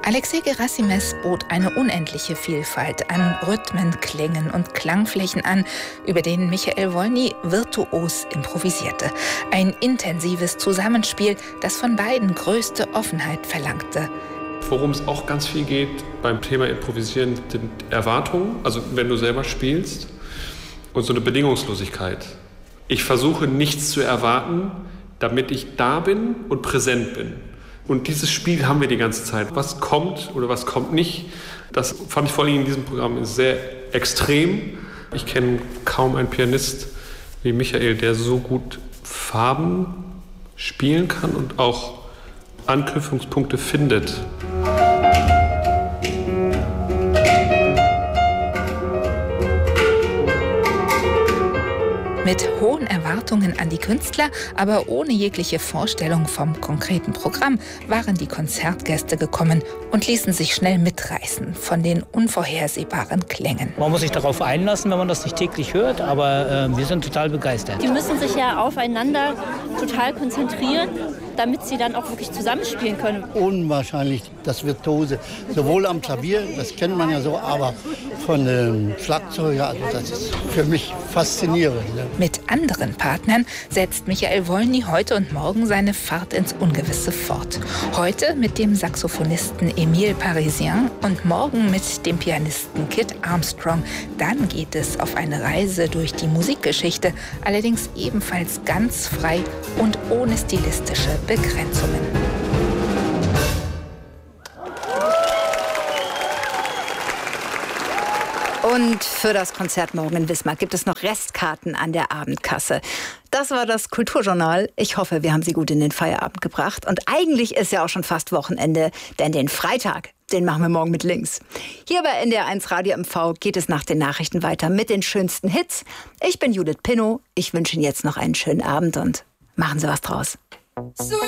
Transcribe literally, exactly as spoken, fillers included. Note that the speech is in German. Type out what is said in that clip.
Alexei Gerasimès bot eine unendliche Vielfalt an Rhythmen, Klängen und Klangflächen an, über denen Michael Wolny virtuos improvisierte. Ein intensives Zusammenspiel, das von beiden größte Offenheit verlangte. Worum es auch ganz viel geht beim Thema Improvisieren, sind Erwartungen, also wenn du selber spielst, und so eine Bedingungslosigkeit. Ich versuche nichts zu erwarten, damit ich da bin und präsent bin. Und dieses Spiel haben wir die ganze Zeit. Was kommt oder was kommt nicht, das fand ich vor allem in diesem Programm sehr extrem. Ich kenne kaum einen Pianist wie Michael, der so gut Farben spielen kann und auch Anknüpfungspunkte findet. Mit hohen Erwartungen an die Künstler, aber ohne jegliche Vorstellung vom konkreten Programm, waren die Konzertgäste gekommen und ließen sich schnell mitreißen von den unvorhersehbaren Klängen. Man muss sich darauf einlassen, wenn man das nicht täglich hört, aber äh, wir sind total begeistert. Die müssen sich ja aufeinander total konzentrieren, damit sie dann auch wirklich zusammenspielen können. Unwahrscheinlich, das Virtuose, sowohl am Klavier, das kennt man ja so, aber von dem Schlagzeug, also das ist für mich faszinierend. Ne? Mit anderen Partnern setzt Michael Wolny heute und morgen seine Fahrt ins Ungewisse fort. Heute mit dem Saxophonisten Émile Parisien und morgen mit dem Pianisten Kit Armstrong. Dann geht es auf eine Reise durch die Musikgeschichte, allerdings ebenfalls ganz frei und ohne stilistische Begrenzungen. Und für das Konzert morgen in Wismar gibt es noch Restkarten an der Abendkasse. Das war das Kulturjournal. Ich hoffe, wir haben Sie gut in den Feierabend gebracht. Und eigentlich ist ja auch schon fast Wochenende, denn den Freitag, den machen wir morgen mit links. Hier bei N D R eins Radio M V geht es nach den Nachrichten weiter mit den schönsten Hits. Ich bin Judith Pinnow. Ich wünsche Ihnen jetzt noch einen schönen Abend und machen Sie was draus. So